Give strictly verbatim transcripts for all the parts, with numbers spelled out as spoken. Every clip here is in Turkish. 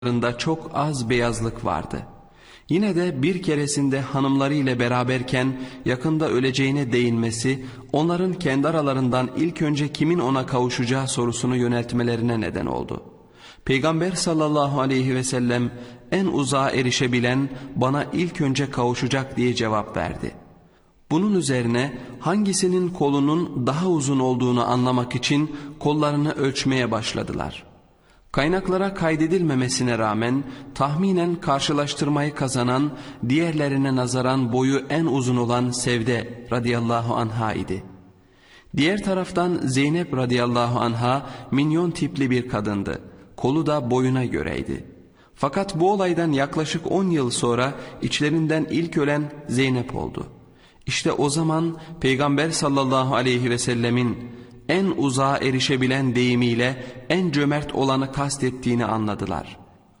saçlarında çok az beyazlık vardı. Yine de bir keresinde hanımları ile beraberken yakında öleceğine değinmesi, onların kendi aralarından ilk önce kimin ona kavuşacağı sorusunu yöneltmelerine neden oldu. Peygamber sallallahu aleyhi ve sellem en uzağa erişebilen bana ilk önce kavuşacak diye cevap verdi. Bunun üzerine hangisinin kolunun daha uzun olduğunu anlamak için kollarını ölçmeye başladılar. Kaynaklara kaydedilmemesine rağmen tahminen karşılaştırmayı kazanan, diğerlerine nazaran boyu en uzun olan Sevde radıyallahu anha idi. Diğer taraftan Zeynep radıyallahu anha minyon tipli bir kadındı. Kolu da boyuna göreydi. Fakat bu olaydan yaklaşık on yıl sonra içlerinden ilk ölen Zeynep oldu. İşte o zaman Peygamber sallallahu aleyhi ve sellemin en uzağa erişebilen deyimiyle en cömert olanı kastettiğini anladılar.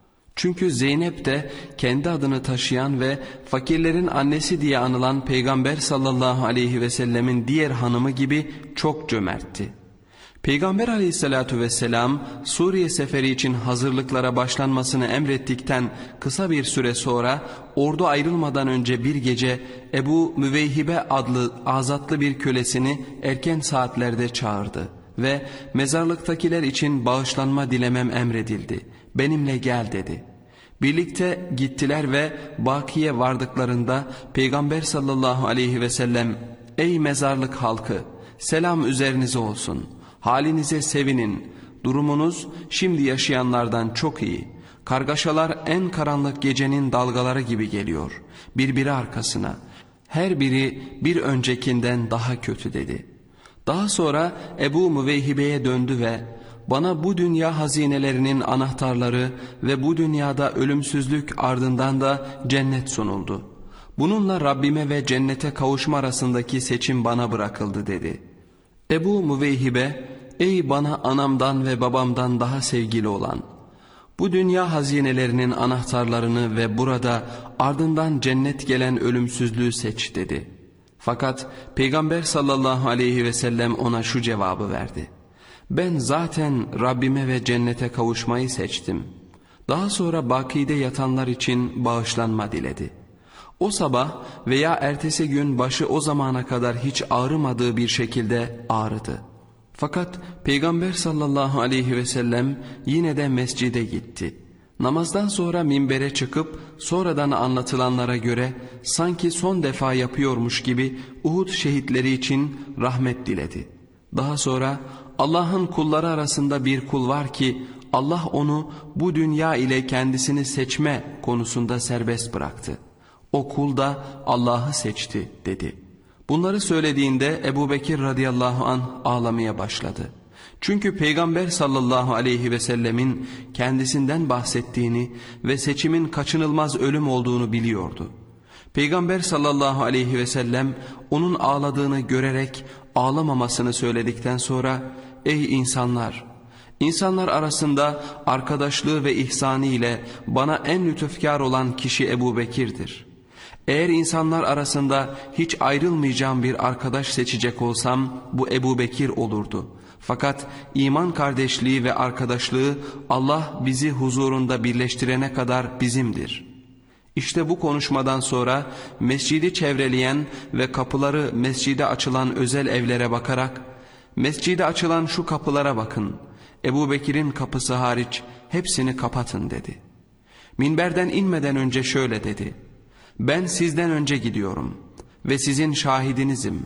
Çünkü Zeynep de kendi adını taşıyan ve fakirlerin annesi diye anılan Peygamber sallallahu aleyhi ve sellemin diğer hanımı gibi çok cömertti. Peygamber aleyhissalatu vesselam Suriye seferi için hazırlıklara başlanmasını emrettikten kısa bir süre sonra ordu ayrılmadan önce bir gece Ebu Müveyhibe adlı azatlı bir kölesini erken saatlerde çağırdı ve mezarlıktakiler için bağışlanma dilemem emredildi. Benimle gel dedi. Birlikte gittiler ve Baki'ye vardıklarında Peygamber sallallahu aleyhi ve sellem ey mezarlık halkı, selam üzerinize olsun. Halinize sevinin, durumunuz şimdi yaşayanlardan çok iyi. Kargaşalar en karanlık gecenin dalgaları gibi geliyor, birbiri arkasına. Her biri bir öncekinden daha kötü dedi. Daha sonra Ebu Müveyhibe'ye döndü ve bana bu dünya hazinelerinin anahtarları ve bu dünyada ölümsüzlük ardından da cennet sunuldu. Bununla Rabbime ve cennete kavuşma arasındaki seçim bana bırakıldı dedi. Ebu Müveyhibe, ey bana anamdan ve babamdan daha sevgili olan, bu dünya hazinelerinin anahtarlarını ve burada ardından cennet gelen ölümsüzlüğü seç dedi. Fakat Peygamber sallallahu aleyhi ve sellem ona şu cevabı verdi. Ben zaten Rabbime ve cennete kavuşmayı seçtim. Daha sonra Baki'de yatanlar için bağışlanma diledi. O sabah veya ertesi gün başı o zamana kadar hiç ağrımadığı bir şekilde ağrıdı. Fakat Peygamber sallallahu aleyhi ve sellem yine de mescide gitti. Namazdan sonra minbere çıkıp sonradan anlatılanlara göre sanki son defa yapıyormuş gibi Uhud şehitleri için rahmet diledi. Daha sonra Allah'ın kulları arasında bir kul var ki Allah onu bu dünya ile kendisini seçme konusunda serbest bıraktı. O kul da Allah'ı seçti dedi. Bunları söylediğinde Ebu Bekir radıyallahu anh ağlamaya başladı. Çünkü Peygamber sallallahu aleyhi ve sellemin kendisinden bahsettiğini ve seçimin kaçınılmaz ölüm olduğunu biliyordu. Peygamber sallallahu aleyhi ve sellem onun ağladığını görerek ağlamamasını söyledikten sonra ey insanlar! İnsanlar arasında arkadaşlığı ve ihsanı ile bana en lütufkar olan kişi Ebu Bekir'dir. Eğer insanlar arasında hiç ayrılmayacağım bir arkadaş seçecek olsam bu Ebu Bekir olurdu. Fakat iman kardeşliği ve arkadaşlığı Allah bizi huzurunda birleştirene kadar bizimdir. İşte bu konuşmadan sonra mescidi çevreleyen ve kapıları mescide açılan özel evlere bakarak mescide açılan şu kapılara bakın, Ebu Bekir'in kapısı hariç hepsini kapatın dedi. Minberden inmeden önce şöyle dedi. Ben sizden önce gidiyorum ve sizin şahidinizim.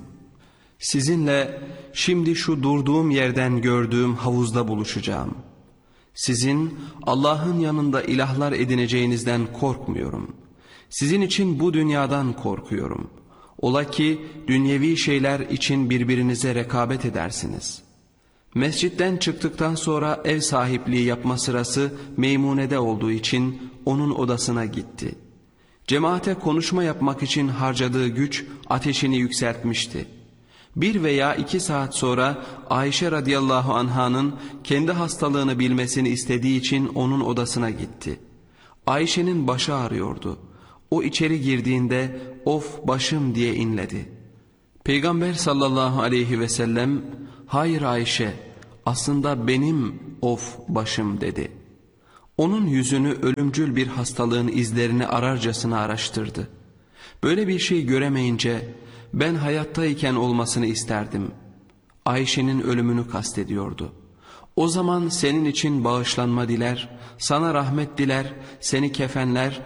Sizinle şimdi şu durduğum yerden gördüğüm havuzda buluşacağım. Sizin Allah'ın yanında ilahlar edineceğinizden korkmuyorum. Sizin için bu dünyadan korkuyorum. Ola ki dünyevi şeyler için birbirinize rekabet edersiniz. Mescitten çıktıktan sonra ev sahipliği yapma sırası Meymune'de olduğu için onun odasına gitti. Cemaate konuşma yapmak için harcadığı güç ateşini yükseltmişti. Bir veya iki saat sonra Ayşe radıyallahu anhanın kendi hastalığını bilmesini istediği için onun odasına gitti. Ayşe'nin başı ağrıyordu. O içeri girdiğinde of başım diye inledi. Peygamber sallallahu aleyhi ve sellem hayır Ayşe aslında benim of başım dedi. Onun yüzünü ölümcül bir hastalığın izlerini ararcasına araştırdı. Böyle bir şey göremeyince ben hayattayken olmasını isterdim. Ayşe'nin ölümünü kastediyordu. O zaman senin için bağışlanma diler, sana rahmet diler, seni kefenler,